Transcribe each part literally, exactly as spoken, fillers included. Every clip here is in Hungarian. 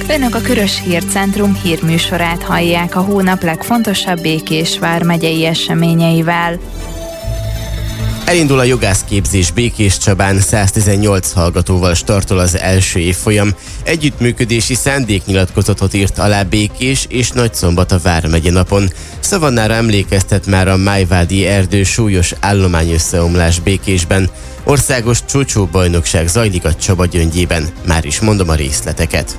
Önök a Körös Hírcentrum hírműsorát hallják a hónap legfontosabb Békés vármegyei eseményeivel. Elindul a jogászképzés Békéscsabán, száztizennyolc hallgatóval startol az első évfolyam. Együttműködési szándéknyilatkozatot írt alá Békés és Nagyszombat a vármegye napon. Szavannára emlékeztet már a májvádi erdő súlyos állományösszeomlás Békésben. Országos csócsó-bajnokság zajlik a Csaba gyöngyében. Már is mondom a részleteket.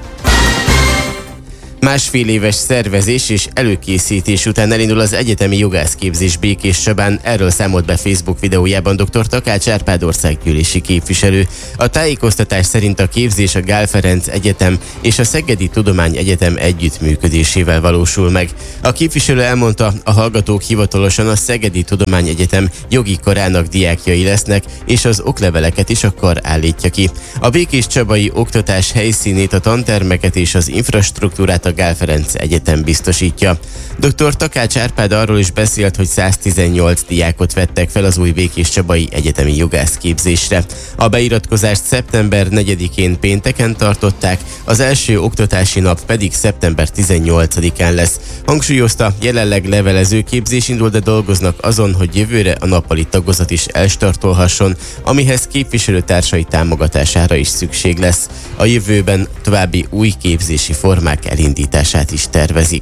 Másfél éves szervezés és előkészítés után elindul az egyetemi jogászképzés Békéscsabán, erről számolt be Facebook videójában dr. Takács Árpád országgyűlési képviselő. A tájékoztatás szerint a képzés a Gál Ferenc Egyetem és a Szegedi Tudományegyetem együttműködésével valósul meg. A képviselő elmondta, a hallgatók hivatalosan a Szegedi Tudományegyetem jogi karának diákjai lesznek, és az okleveleket is a kar állítja ki. A békéscsabai oktatás helyszínét, a tantermeket és az infrastruktúrát a Gál Ferenc Egyetem biztosítja. dr. Takács Árpád arról is beszélt, hogy száztizennyolc diákot vettek fel az új békéscsabai egyetemi jogászképzésre. A beiratkozást szeptember negyedikén pénteken tartották, az első oktatási nap pedig szeptember tizennyolcadikán lesz. Hangsúlyozta, jelenleg levelező képzés indul, de dolgoznak azon, hogy jövőre a nappali tagozat is elstartolhasson, amihez képviselőtársai támogatására is szükség lesz. A jövőben további új képzési formák elindítását is tervezik.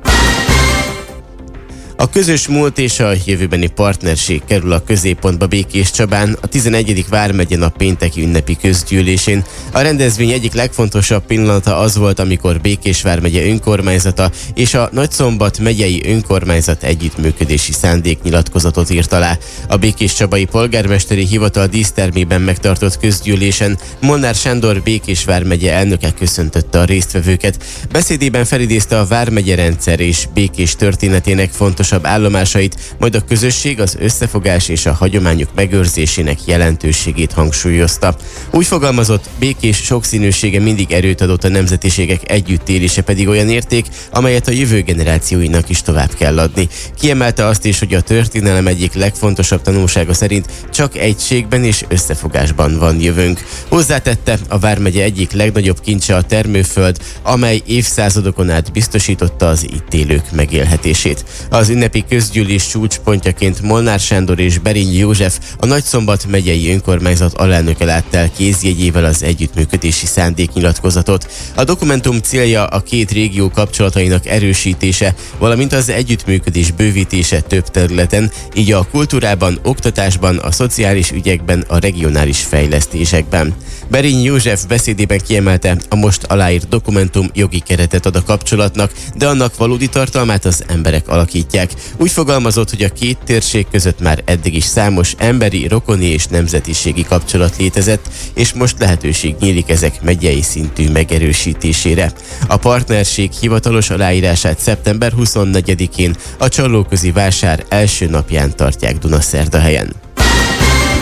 A közös múlt és a jövőbeni partnerség kerül a középpontba Békéscsabán a tizenegyedik vármegye nap pénteki ünnepi közgyűlésén. A rendezvény egyik legfontosabb pillanata az volt, amikor Békés vármegye önkormányzata és a Nagyszombat megyei önkormányzat együttműködési szándéknyilatkozatot írt alá. A békéscsabai polgármesteri hivatal dísztermében megtartott közgyűlésen Molnár Sándor Békés vármegye elnöke köszöntötte a résztvevőket. Beszédében felidézte a vármegye rendszer és Békés történetének fontos állomásait, majd a közösség, az összefogás és a hagyományok megőrzésének jelentőségét hangsúlyozta. Úgy fogalmazott, Békés sokszínűsége mindig erőt adott, a nemzetiségek együttélése pedig olyan érték, amelyet a jövő generációinak is tovább kell adni. Kiemelte azt is, hogy a történelem egyik legfontosabb tanulsága szerint csak egységben és összefogásban van jövőnk. Hozzátette, a vármegye egyik legnagyobb kincse a termőföld, amely évszázadokon át biztosította az itt élők megélhetését. Az ünnepi közgyűlés csúcspontjaként Molnár Sándor és Berényi József, a Nagyszombat megyei önkormányzat alelnöke látta el kézjegyével az együttműködési szándéknyilatkozatot. A dokumentum célja a két régió kapcsolatainak erősítése, valamint az együttműködés bővítése több területen, így a kultúrában, oktatásban, a szociális ügyekben, a regionális fejlesztésekben. Berényi József beszédében kiemelte, a most aláírt dokumentum jogi keretet ad a kapcsolatnak, de annak valódi tartalmát az emberek alakítják. Úgy fogalmazott, hogy a két térség között már eddig is számos emberi, rokoni és nemzetiségi kapcsolat létezett, és most lehetőség nyílik ezek megyei szintű megerősítésére. A partnerség hivatalos aláírását szeptember huszonnegyedikén a Csallóközi vásár első napján tartják Dunaszerdahelyen.